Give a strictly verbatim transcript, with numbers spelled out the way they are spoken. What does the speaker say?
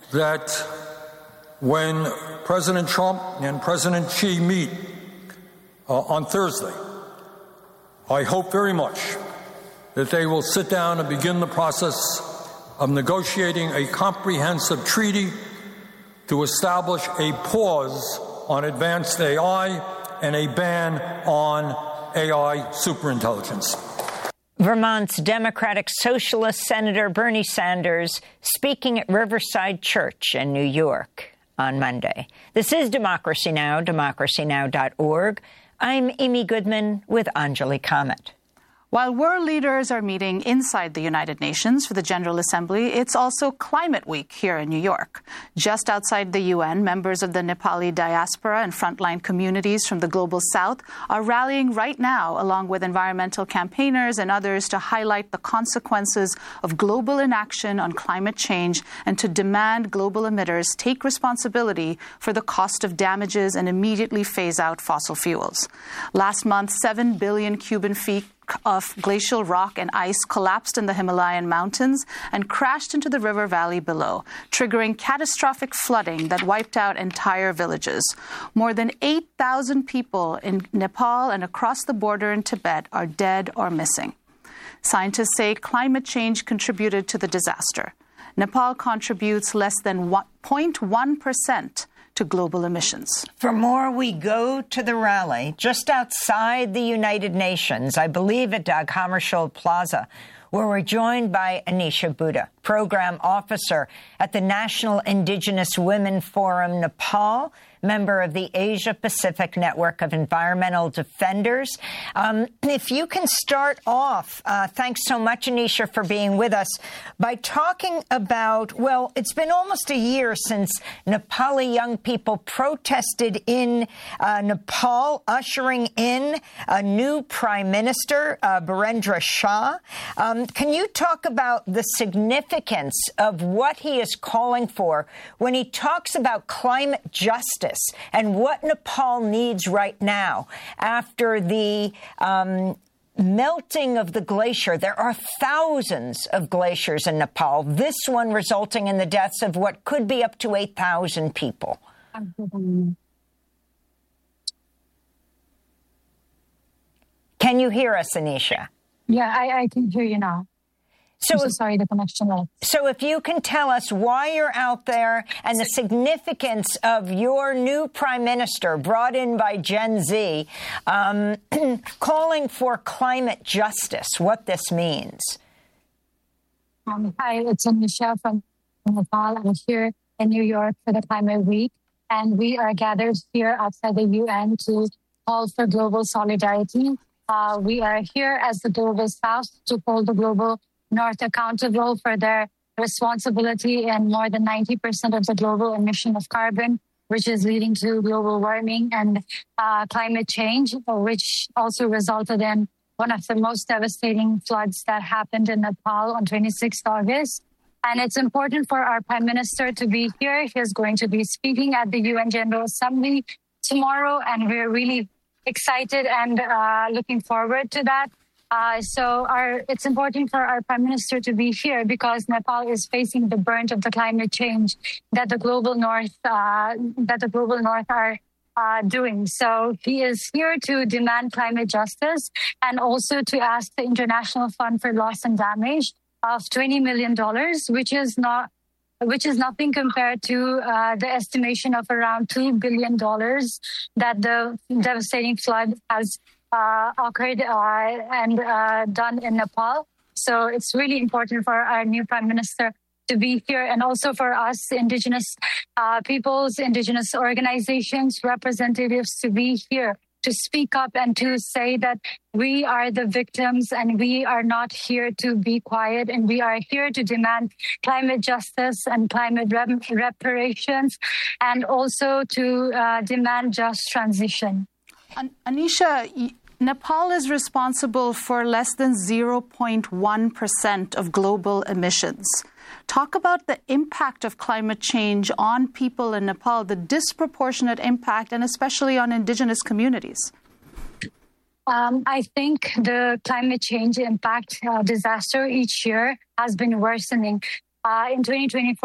that when President Trump and President Xi meet uh, on Thursday, I hope very much that they will sit down and begin the process of negotiating a comprehensive treaty to establish a pause on advanced A I and a ban on A I superintelligence. Vermont's Democratic Socialist Senator Bernie Sanders speaking at Riverside Church in New York on Monday. This is Democracy Now!, democracy now dot org. I'm Amy Goodman with Anjali Kamat. While world leaders are meeting inside the United Nations for the General Assembly, it's also Climate Week here in New York. Just outside the U N, members of the Nepali diaspora and frontline communities from the Global South are rallying right now, along with environmental campaigners and others, to highlight the consequences of global inaction on climate change and to demand global emitters take responsibility for the cost of damages and immediately phase out fossil fuels. Last month, seven billion cubic feet of glacial rock and ice collapsed in the Himalayan mountains and crashed into the river valley below, triggering catastrophic flooding that wiped out entire villages. More than eight thousand people in Nepal and across the border in Tibet are dead or missing. Scientists say climate change contributed to the disaster. Nepal contributes less than zero point one percent to global emissions. For more, we go to the rally just outside the United Nations, I believe at Dag Hammarskjöld Plaza, where we're joined by Anisha Buddha, Program Officer at the National Indigenous Women Forum Nepal, member of the Asia-Pacific Network of Environmental Defenders. Um, if you can start off, uh, thanks so much, Anisha, for being with us, by talking about, well, it's been almost a year since Nepali young people protested in uh, Nepal, ushering in a new prime minister, uh, Birendra Shah. Um, can you talk about the significance of what he is calling for when he talks about climate justice and what Nepal needs right now after the um, melting of the glacier? There are thousands of glaciers in Nepal, this one resulting in the deaths of what could be up to eight thousand people. Can you hear us, Anisha? Yeah, I, I can hear you now. So, I'm so sorry, the connection lost. So if you can tell us why you're out there and the significance of your new prime minister brought in by Gen Z um, calling for climate justice, what this means. Um, hi, it's Anisha from Nepal. I'm here in New York for the Climate Week, and we are gathered here outside the U N to call for global solidarity. Uh, we are here as the Global South to hold the global North accountable for their responsibility in more than ninety percent of the global emission of carbon, which is leading to global warming and uh, climate change, which also resulted in one of the most devastating floods that happened in Nepal on twenty-sixth of August. And it's important for our Prime Minister to be here. He's going to be speaking at the U N General Assembly tomorrow, and we're really excited and uh, looking forward to that. Uh, so our, it's important for our Prime Minister to be here because Nepal is facing the brunt of the climate change that the global North uh, that the global North are uh, doing. So he is here to demand climate justice and also to ask the International Fund for Loss and Damage of twenty million dollars, which is not which is nothing compared to uh, the estimation of around two billion dollars that the devastating flood has Uh, occurred uh, and uh, done in Nepal. So it's really important for our new Prime Minister to be here and also for us, Indigenous uh, peoples, Indigenous organizations, representatives to be here to speak up and to say that we are the victims and we are not here to be quiet, and we are here to demand climate justice and climate rep- reparations and also to uh, demand just transition. Anisha, Nepal is responsible for less than zero point one percent of global emissions. Talk about the impact of climate change on people in Nepal, the disproportionate impact, and especially on indigenous communities. Um, I think the climate change impact uh, disaster each year has been worsening. Uh, in twenty twenty-four,